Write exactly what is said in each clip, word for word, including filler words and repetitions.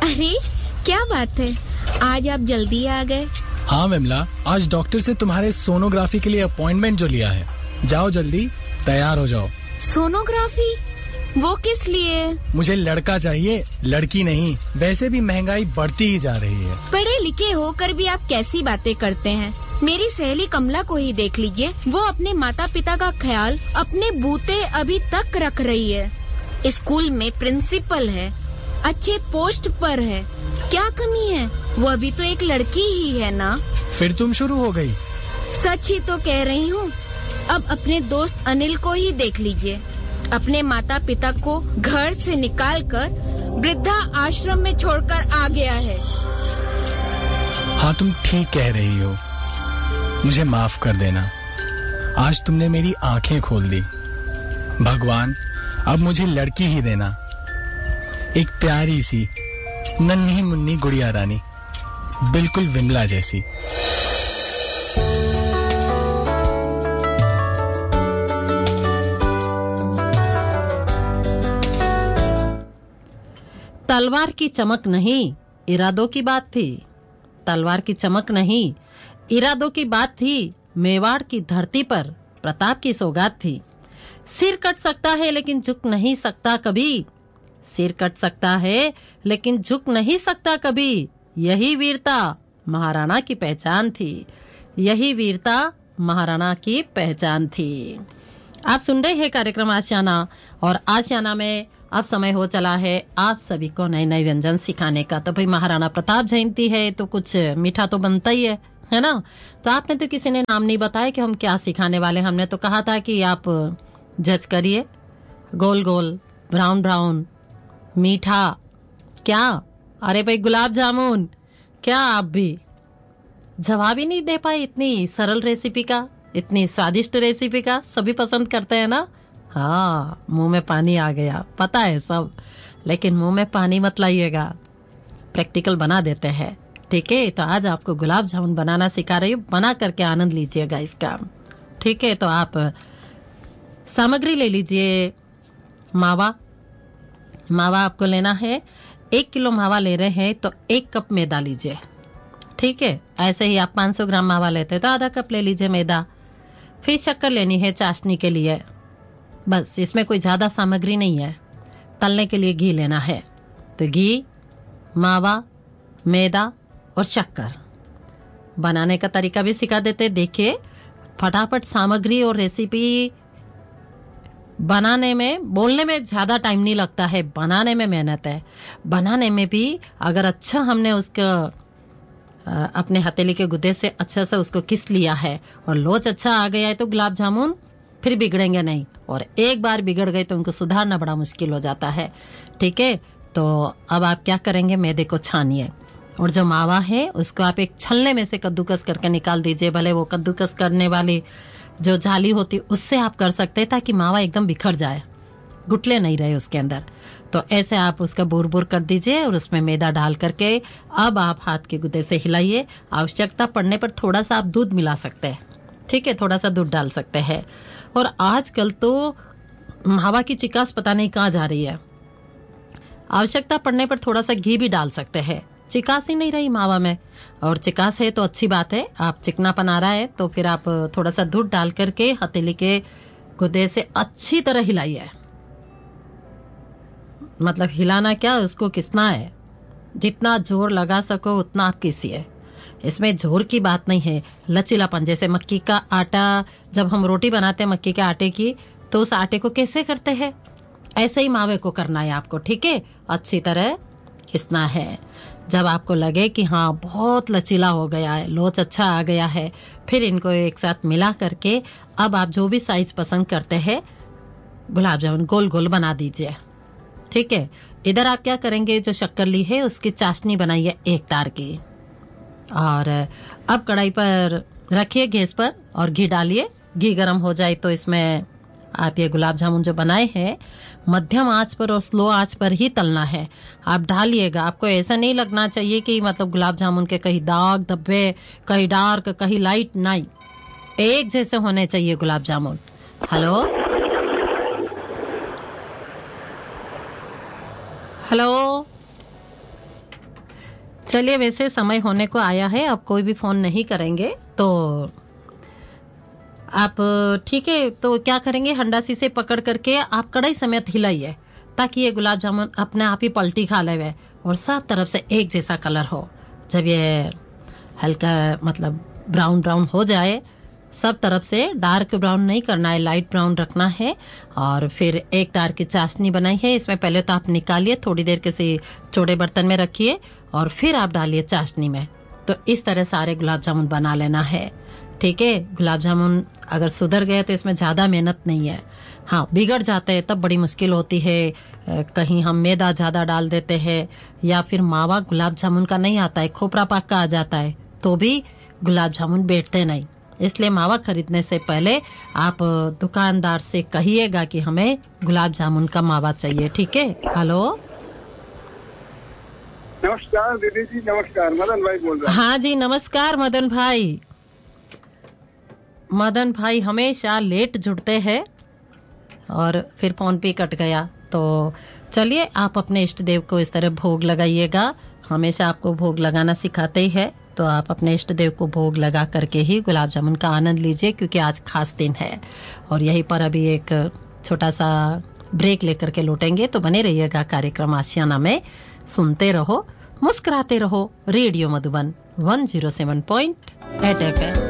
अरे क्या बात है, आज आप जल्दी आ गए। हाँ विमला, आज डॉक्टर से तुम्हारे सोनोग्राफी के लिए अपॉइंटमेंट जो लिया है। जाओ जल्दी तैयार हो जाओ। सोनोग्राफी? वो किस लिए? मुझे लड़का चाहिए, लड़की नहीं। वैसे भी महंगाई बढ़ती ही जा रही है। पढ़े लिखे होकर भी आप कैसी बातें करते हैं। मेरी सहेली कमला को ही देख लीजिए, वो अपने माता पिता का ख्याल अपने बूते अभी तक रख रही है। स्कूल में प्रिंसिपल है, अच्छे पोस्ट पर है, क्या कमी है? वो अभी तो एक लड़की ही है ना। फिर तुम शुरू हो गई। सच ही तो कह रही हूँ। अब अपने दोस्त अनिल को ही देख लीजिए, अपने माता पिता को घर से निकालकर वृद्धा आश्रम में छोड़कर आ गया है। हाँ तुम ठीक कह रही हो, मुझे माफ कर देना। आज तुमने मेरी आंखें खोल दी। भगवान अब मुझे लड़की ही देना, एक प्यारी सी नन्ही मुन्नी गुड़िया रानी, बिल्कुल विमला जैसी। तलवार की चमक नहीं, इरादों की बात थी। तलवार की चमक नहीं, इरादों की बात थी। मेवाड़ की धरती पर प्रताप की सौगात थी। सिर कट सकता है लेकिन झुक नहीं सकता कभी। सिर कट सकता है लेकिन झुक नहीं सकता कभी। यही वीरता महाराणा की पहचान थी। यही वीरता महाराणा की पहचान थी। आप सुन रहे हैं कार्यक्रम आशियाना, और आशियाना में अब समय हो चला है आप सभी को नए नए व्यंजन सिखाने का। तो भाई महाराणा प्रताप जयंती है तो कुछ मीठा तो बनता ही है, है ना। तो आपने तो किसी ने नाम नहीं बताया कि हम क्या सिखाने वाले। हमने तो कहा था कि आप जज करिए। गोल गोल, ब्राउन ब्राउन, मीठा, क्या? अरे भाई गुलाब जामुन, क्या? आप भी जवाब ही नहीं दे पाए इतनी सरल रेसिपी का, इतनी स्वादिष्ट रेसिपी का। सभी पसंद करते हैं ना। हाँ, मुंह में पानी आ गया, पता है सब, लेकिन मुंह में पानी मत लाइएगा, प्रैक्टिकल बना देते हैं। ठीक है, तो आज आपको गुलाब जामुन बनाना सिखा रही हूँ, बना करके आनंद लीजिएगा इसका। ठीक है, तो आप सामग्री ले लीजिए। मावा, मावा आपको लेना है। एक किलो मावा ले रहे हैं तो एक कप मैदा लीजिए। ठीक है, ऐसे ही आप पाँच सौ ग्राम मावा लेते हैं तो आधा कप ले लीजिए मैदा। फिर शक्कर लेनी है चाशनी के लिए, बस इसमें कोई ज़्यादा सामग्री नहीं है। तलने के लिए घी लेना है, तो घी, मावा, मैदा और शक्कर। बनाने का तरीका भी सिखा देते। देखिए, फटाफट सामग्री और रेसिपी बनाने में, बोलने में ज़्यादा टाइम नहीं लगता है, बनाने में मेहनत है। बनाने में भी अगर अच्छा हमने उसका अपने हथेली के गुद्दे से अच्छा से उसको किस लिया है और लोच अच्छा आ गया है तो गुलाब जामुन फिर बिगड़ेंगे नहीं, और एक बार बिगड़ गए तो उनको सुधारना बड़ा मुश्किल हो जाता है। ठीक है, तो अब आप क्या करेंगे, मैदे को छानिए और जो मावा है उसको आप एक छलने में से कद्दूकस करके निकाल दीजिए। भले वो कद्दूकस करने वाली जो जाली होती उससे आप कर सकते हैं, ताकि मावा एकदम बिखर जाए, गुटले नहीं रहे उसके अंदर। तो ऐसे आप उसका बुर बुर कर दीजिए और उसमें मैदा डाल करके अब आप हाथ के गुद्दे से हिलाइए। आवश्यकता पड़ने पर थोड़ा सा आप दूध मिला सकते हैं। ठीक है, थोड़ा सा दूध डाल सकते हैं। और आजकल तो मावा की चिकास पता नहीं कहाँ जा रही है। आवश्यकता पड़ने पर थोड़ा सा घी भी डाल सकते हैं। चिकास ही नहीं रही मावा में, और चिकास है तो अच्छी बात है। आप चिकनापन आ रहा है तो फिर आप थोड़ा सा दूध डाल करके हथेली के गुद्दे से अच्छी तरह हिलाइए। मतलब हिलाना क्या, उसको किसना है, जितना जोर लगा सको उतना आप कीसिए। इसमें जोर की बात नहीं है, लचीलापन। जैसे मक्की का आटा, जब हम रोटी बनाते हैं मक्की के आटे की, तो उस आटे को कैसे करते हैं, ऐसे ही मावे को करना है आपको। ठीक है, अच्छी तरह घिसना है। जब आपको लगे कि हाँ बहुत लचीला हो गया है, लोच अच्छा आ गया है, फिर इनको एक साथ मिला करके अब आप जो भी साइज पसंद करते हैं गुलाब जामुन गोल गोल बना दीजिए। ठीक है, इधर आप क्या करेंगे, जो शक्कर ली है उसकी चाशनी बनाइए एक तार की, और अब कढ़ाई पर रखिए गैस पर और घी डालिए। घी गर्म हो जाए तो इसमें आप ये गुलाब जामुन जो बनाए हैं मध्यम आंच पर और स्लो आंच पर ही तलना है। आप डालिएगा, आपको ऐसा नहीं लगना चाहिए कि मतलब गुलाब जामुन के कहीं दाग धब्बे, कहीं डार्क कहीं लाइट, नहीं, एक जैसे होने चाहिए गुलाब जामुन। हेलो हेलो चलिए, वैसे समय होने को आया है, अब कोई भी फोन नहीं करेंगे, तो आप ठीक है, तो क्या करेंगे, हंडासी से पकड़ करके आप कड़ाई समेत हिलाइए ताकि ये गुलाब जामुन अपने आप ही पलटी खा ले वे और सब तरफ से एक जैसा कलर हो। जब ये हल्का मतलब ब्राउन ब्राउन हो जाए, सब तरफ से डार्क ब्राउन नहीं करना है, लाइट ब्राउन रखना है। और फिर एक तार की चाशनी बनाई है, इसमें पहले तो आप निकालिए, थोड़ी देर किसी चौड़े बर्तन में रखिए और फिर आप डालिए चाशनी में। तो इस तरह सारे गुलाब जामुन बना लेना है, ठीक है। गुलाब जामुन अगर सुधर गए तो इसमें ज़्यादा मेहनत नहीं है। हाँ, बिगड़ जाते हैं तब बड़ी मुश्किल होती है, कहीं हम मैदा ज़्यादा डाल देते हैं या फिर मावा गुलाब जामुन का नहीं आता है, खोपरा पाक का आ जाता है, तो भी गुलाब जामुन बैठते नहीं। इसलिए मावा खरीदने से पहले आप दुकानदार से कहिएगा कि हमें गुलाब जामुन का मावा चाहिए, ठीक है। हेलो, नमस्कार दीदी जी। नमस्कार, मदन भाई बोल रहा हूँ। हाँ जी, नमस्कार मदन भाई। मदन भाई हमेशा लेट जुड़ते हैं और फिर फोन पे कट गया। तो चलिए, आप अपने इष्ट देव को इस तरह भोग लगाइएगा, हमेशा आपको भोग लगाना सिखाते ही है, तो आप अपने इष्ट देव को भोग लगा करके ही गुलाब जामुन का आनंद लीजिए, क्योंकि आज खास दिन है। और यहीं पर अभी एक छोटा सा ब्रेक लेकर के लौटेंगे, तो बने रहिएगा कार्यक्रम आशियाना में। सुनते रहो, मुस्कुराते रहो, radio Madhuban one zero seven point eight F M.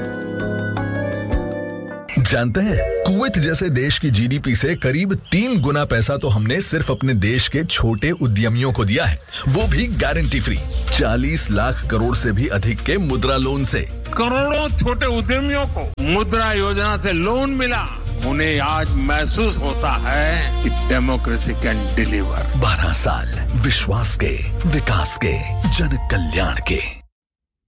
जानते हैं, कुवैत जैसे देश की जीडीपी से करीब तीन गुना पैसा तो हमने सिर्फ अपने देश के छोटे उद्यमियों को दिया है, वो भी गारंटी फ्री। चालीस लाख करोड़ से भी अधिक के मुद्रा लोन से करोड़ों छोटे उद्यमियों को मुद्रा योजना से लोन मिला। उन्हें आज महसूस होता है कि डेमोक्रेसी कैन डिलीवर। बारह साल विश्वास के, विकास के, जन कल्याण के।